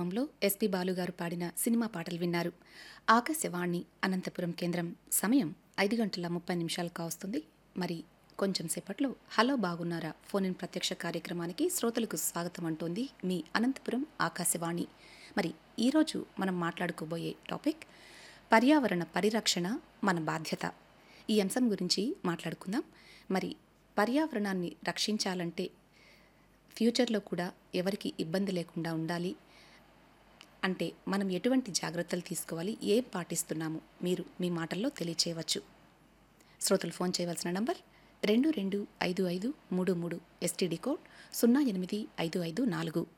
కార్యక్రమంలో ఎస్పి బాలుగారు పాడిన సినిమా పాటలు విన్నారు. ఆకాశవాణి అనంతపురం కేంద్రం. సమయం 5:30 కావస్తుంది. మరి కొంచెం సేపట్లో హలో బాగున్నారా ఫోన్ ఇన్ ప్రత్యక్ష కార్యక్రమానికి శ్రోతలకు స్వాగతం అంటోంది మీ అనంతపురం ఆకాశవాణి. మరి ఈరోజు మనం మాట్లాడుకోబోయే టాపిక్ పర్యావరణ పరిరక్షణ మన బాధ్యత. ఈ అంశం గురించి మాట్లాడుకుందాం. మరి పర్యావరణాన్ని రక్షించాలంటే ఫ్యూచర్లో కూడా ఎవరికి ఇబ్బంది లేకుండా ఉండాలి అంటే మనం ఎటువంటి జాగ్రత్తలు తీసుకోవాలి, ఏం పాటిస్తున్నాము మీరు మీ మాటల్లో తెలియచేయవచ్చు. శ్రోతలు ఫోన్ చేయవలసిన నంబర్ 225533, ఎస్టీడీ కోడ్ 085554.